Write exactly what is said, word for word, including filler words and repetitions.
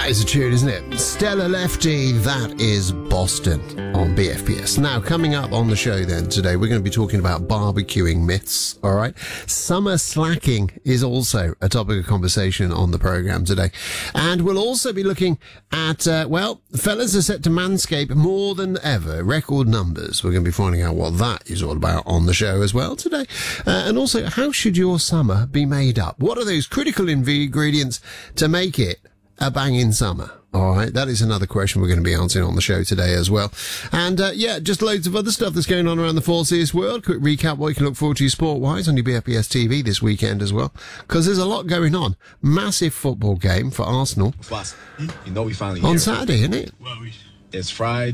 is a tune, isn't it? Stella Lefty, that is Boston on B F P S. Now, coming up on the show then today, we're going to be talking about barbecuing myths, all right? Summer slacking is also a topic of conversation on the programme today. And we'll also be looking at, uh, well, fellas are set to manscape more than ever, record numbers. We're going to be finding out what that is all about on the show as well today. Uh, and also, how should your summer be made up? What are those critical ingredients to make it a banging summer? All right, that is another question we're going to be answering on the show today as well. And, uh, yeah, just loads of other stuff that's going on around the Four Seas world. Quick recap what you can look forward to sport-wise on your B F P S T V this weekend as well. Because there's a lot going on. Massive football game for Arsenal. You know we finally on here. Saturday, isn't it? Well, we, it's Friday.